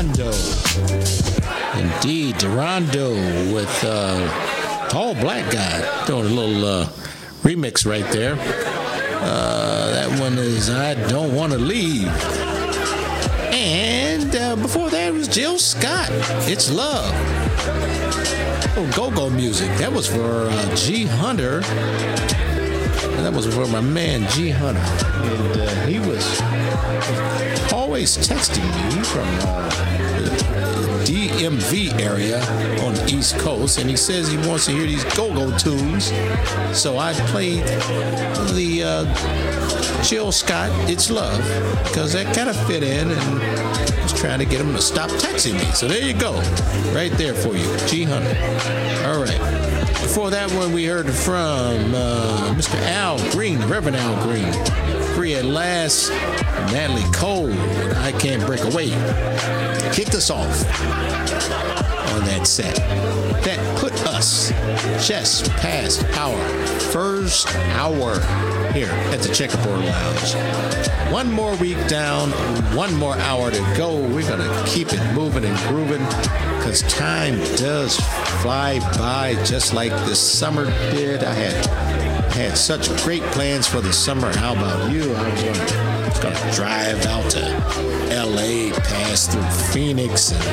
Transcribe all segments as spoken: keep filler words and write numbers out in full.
Durando. Indeed, Durando with uh, Tall Black Guy doing a little uh, remix right there. Uh, that one is I Don't Want to Leave. And uh, before that was Jill Scott, It's Love. Oh, go-go music. That was for uh, G Hunter. And that was for my man G Hunter. And uh, he was always texting me from uh, the D M V area on the East Coast, and he says he wants to hear these go-go tunes. So I played the uh, Jill Scott, It's Love, because that kind of fit in, and I was trying to get him to stop texting me. So there you go, right there for you, G Hunter. All right. Before that one, we heard from uh, Mister Al Green, the Reverend Al Green. Free at Last, Natalie Cole, I Can't Break Away. Kicked us off on that set. That put us just past our first hour here at the Checkerboard Lounge. One more week down, one more hour to go. We're going to keep it moving and grooving because time does fly by just like this summer did. I had had such great plans for the summer. How about you? I was going to, was going to drive out to L A, pass through Phoenix and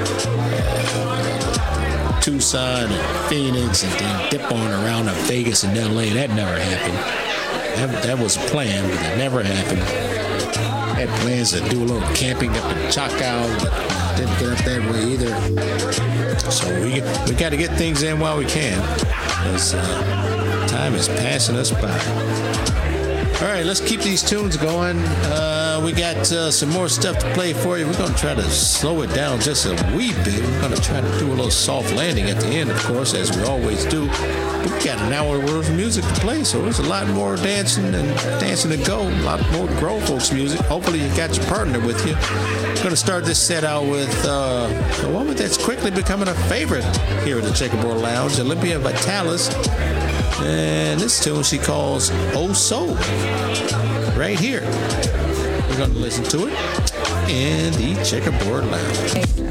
uh, Tucson and Phoenix, and then dip on around to Vegas and L A. That never happened. That, that was a plan, but it never happened. I had plans to do a little camping up in Choctaw, but didn't get up that way either. So we we got to get things in while we can, because uh, time is passing us by. All right, let's keep these tunes going. Uh, we got uh, some more stuff to play for you. We're going to try to slow it down just a wee bit. We're going to try to do a little soft landing at the end, of course, as we always do. But we got an hour worth of music to play, so there's a lot more dancing and dancing to go. A lot more grown folks music. Hopefully you got your partner with you. We're going to start this set out with uh, a woman that's quickly becoming a favorite here at the Checkerboard Lounge, Olympia Vitalis. And this tune she calls Oh So, right here. We're going to listen to it in the Checkerboard Lounge.